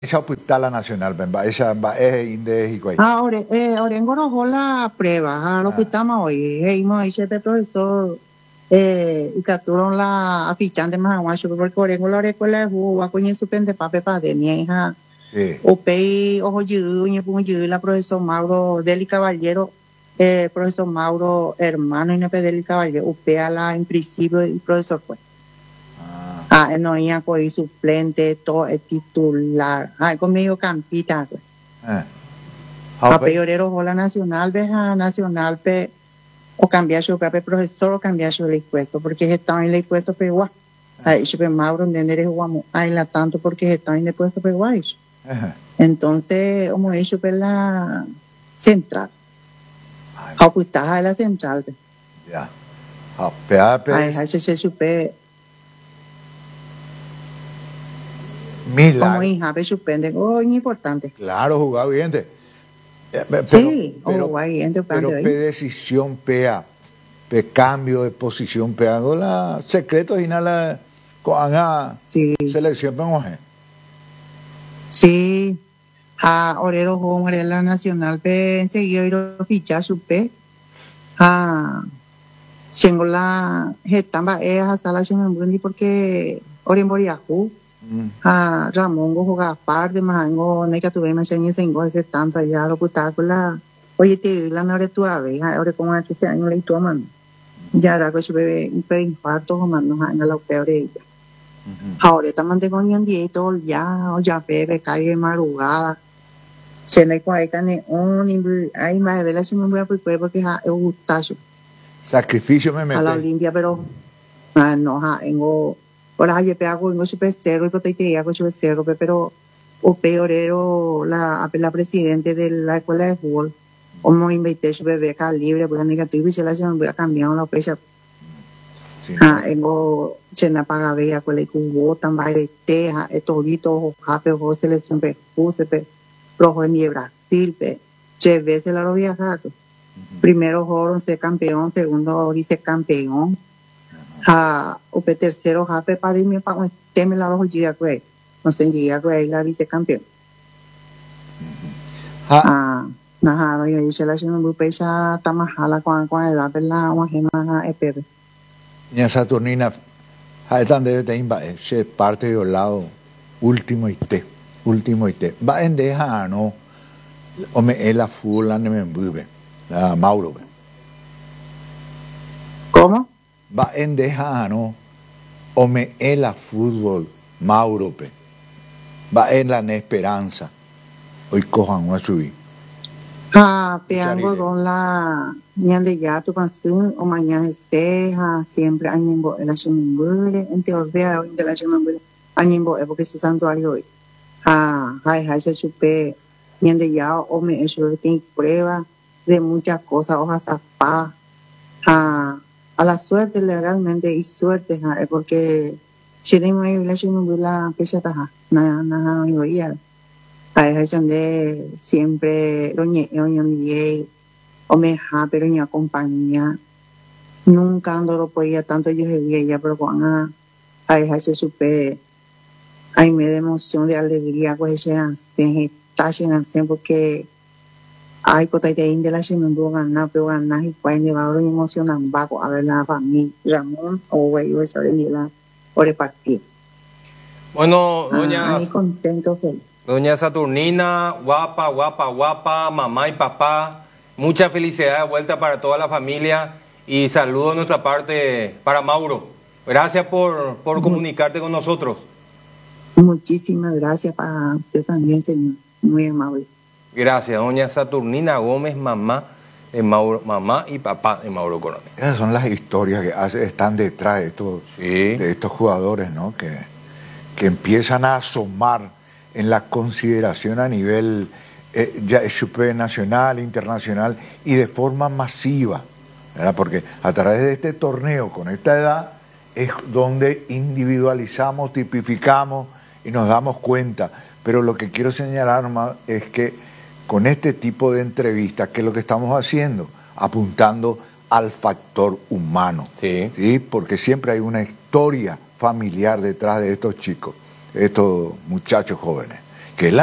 Esa la nacional, bemba, esa es inde y Orengo rojo la prueba, lo que estamos hoy, hemos hecho el profesor, y capturaron la afichante más aguacho, porque Orengo la escuela de jugo, a coño supende pape pa de mi hija, o pei, ojo yudu, la profesor Mauro Deli Caballero, profesor Mauro hermano y nepe Deli Caballero, upea la en principio y profesor fue. No iba a suplente, todo es titular. Conmigo campita. Orero hola nacional, veja nacional, o cambiar su papel profesor o cambiar su impuesto, porque están en el impuesto peguá. Yo pe Mauro entender guamo, la tanto porque están en el impuesto peguá. Entonces, como hecho pe la central. Pues está en la central. Ya. Se supe. Milagro. Como hija, pe suspende, importante. Claro, jugado bien. Pero decisión pea, pe cambio de posición pea, la secreto y nada con la selección pe Sí, Orero Hombre la nacional pe enseguida ir a fichar su pe. Tengo la getamba a sala chimembundi porque Oremboriajú. Ramón go juega parte mango ne que tuve me enseñé sengo ese tanto allá lo puta con la oye te la no tu ave ahora como hace ese año le toman ya era que se bebe hiperinfarto o más no en la peor ella ahora estamos de coño todo ya o ya bebe cae madrugada se le cual cane ahí más de la se me voy a porque es gustazo sacrificio me mete a la Olimpia pero no tengo ahora yo pego en super cero y proteína hago super cero pero o peorero la presidente de la escuela de fútbol como invité su bebé acá libre pues negativo y se la voy a cambiar la fecha tengo cena paga vea con el cubo también de teja todito jape o selección pe puse pe rojo en Brasil pe che veces la lo viajar primero joro ser campeón segundo vice campeón o tercero jape para irme para teme la rojo llega que no sé llega que la vicecampeón nada yo hice la semana muy pesa tamajala con edad la una semana epebe ya Saturnina están de teimba ese parte del lado último y te va en deja no o me la fula ne me bube la Mauro ¿cómo? Va en deja no o me la fútbol Mauro pe va en la esperanza hoy cojan a subir peango con la ñande ya tu canción o mañana ceja siempre añembo en la chimembure en teoría de la chimembure añembo porque ese santuario hoy hay se supe ñande ya o me eso tiene prueba de muchas cosas hojas zapadas a la suerte legalmente y suerte porque si no hay la chimembula pesa taja nada voy a donde siempre o me pero ni acompaña nunca ando lo podía tanto yo vi ella pero cuando a se supe ay me da emoción de alegría pues está llenando porque ay cotaite de la chimembula ganar pero ganar y cuando llevaba emocionan bajo a ver la familia Ramón o güey o esa de la por el partido bueno doña ay contento feliz. Doña Saturnina, guapa, mamá y papá, mucha felicidad de vuelta para toda la familia y saludo de nuestra parte para Mauro. Gracias por comunicarte con nosotros. Muchísimas gracias para usted también, señor. Muy amable. Gracias, doña Saturnina Gómez, mamá de Mauro, mamá y papá de Mauro Coronel. Esas son las historias que están detrás de estos jugadores, ¿no? Que empiezan a asomar en la consideración a nivel nacional, internacional y de forma masiva, ¿verdad? Porque a través de este torneo, con esta edad, es donde individualizamos, tipificamos y nos damos cuenta. Pero lo que quiero señalar más es que con este tipo de entrevistas, ¿qué es lo que estamos haciendo? Apuntando al factor humano, ¿sí? Porque siempre hay una historia familiar detrás de estos chicos, estos muchachos jóvenes. que es la